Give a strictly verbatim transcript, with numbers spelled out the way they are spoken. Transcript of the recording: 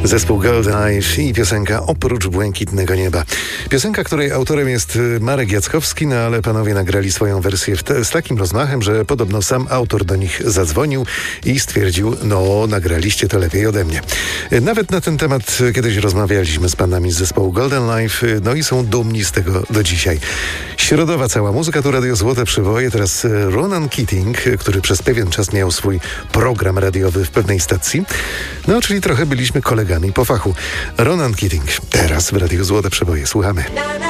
Zespół Golden Eyes i piosenka Oprócz błękitnego nieba. Piosenka, której autorem jest Marek Jackowski, no ale panowie nagrali swoją wersję te, z takim rozmachem, że podobno sam autor do nich zadzwonił i stwierdził, no nagraliście to lepiej ode mnie. Nawet na ten temat kiedyś rozmawialiśmy z panami z zespołu Golden Life, no i są dumni z tego do dzisiaj. Środowa cała muzyka, tu Radio Złote Przeboje, teraz Ronan Keating, który przez pewien czas miał swój program radiowy w pewnej stacji, no czyli trochę byliśmy kolegami po fachu. Ronan Keating, teraz w Radiu Złote Przeboje. Słuchamy.